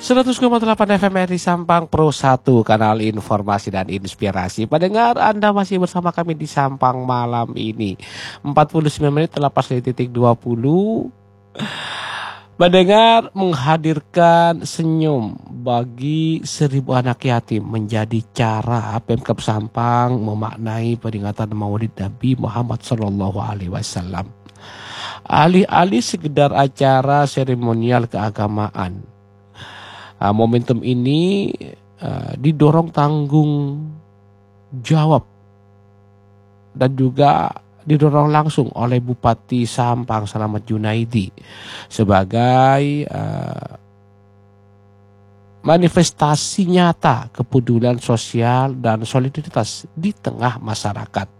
100,8 FM RRI Sampang Pro 1, kanal informasi dan inspirasi. Pendengar, Anda masih bersama kami di Sampang malam ini. 49 menit terlepas dari titik 20. Pendengar, menghadirkan senyum bagi 1000 anak yatim menjadi cara Pemkab Sampang memaknai peringatan Maulid Nabi Muhammad SAW. Alih-alih sekedar acara seremonial keagamaan, momentum ini didorong tanggung jawab dan juga didorong langsung oleh Bupati Sampang Selamat Junaidi sebagai manifestasi nyata kepedulian sosial dan solidaritas di tengah masyarakat.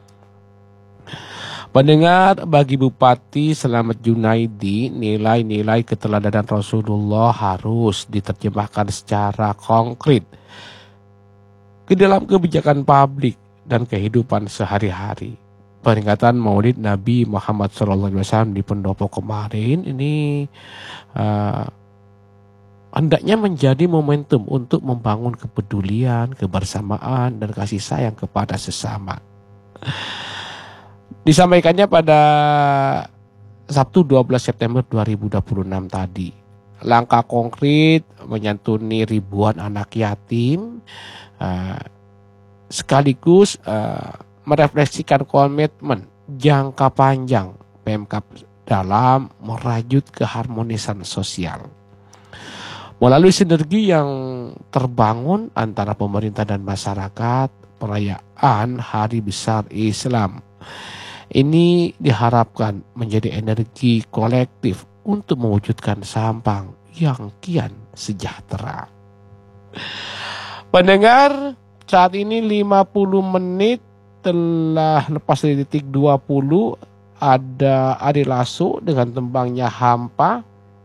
Pendengar, bagi Bupati Selamat Junaidi, nilai-nilai keteladanan Rasulullah harus diterjemahkan secara konkret ke dalam kebijakan publik dan kehidupan sehari-hari. Peringatan Maulid Nabi Muhammad SAW di Pendopo kemarin ini hendaknya menjadi momentum untuk membangun kepedulian, kebersamaan, dan kasih sayang kepada sesama. Disampaikannya pada Sabtu 12 September 2026 tadi. Langkah konkret menyantuni ribuan anak yatim sekaligus merefleksikan komitmen jangka panjang Pemkab dalam merajut keharmonisan sosial. Melalui sinergi yang terbangun antara pemerintah dan masyarakat, perayaan Hari Besar Islam ini diharapkan menjadi energi kolektif untuk mewujudkan Sampang yang kian sejahtera. Pendengar, saat ini 50 menit telah lepas dari titik 20, ada Ari Lasso dengan tembangnya Hampa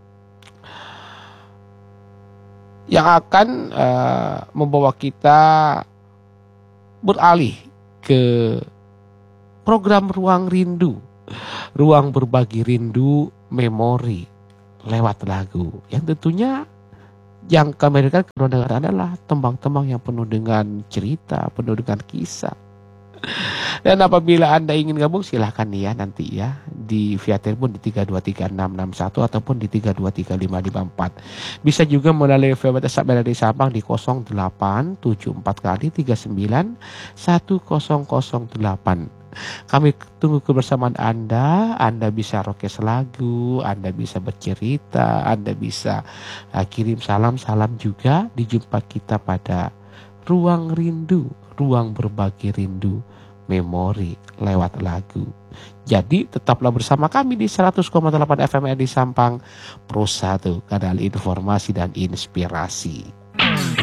yang akan membawa kita beralih ke program Ruang Rindu, ruang berbagi rindu memori lewat lagu yang tentunya yang kami berikan ke pendengar adalah tembang-tembang yang penuh dengan cerita, penuh dengan kisah. Dan apabila Anda ingin gabung, silahkan ya nanti ya di via telepon di 323661 ataupun di 323554. Bisa juga melalui WhatsApp dari Sampang di 0874 kali 39 1008. Kami tunggu kebersamaan Anda. Anda bisa request lagu, Anda bisa bercerita, Anda bisa kirim salam-salam juga. Dijumpa kita pada Ruang Rindu, ruang berbagi rindu memori lewat lagu. Jadi tetaplah bersama kami di 100,8 FM di Sampang Pro 1, kanal informasi dan inspirasi.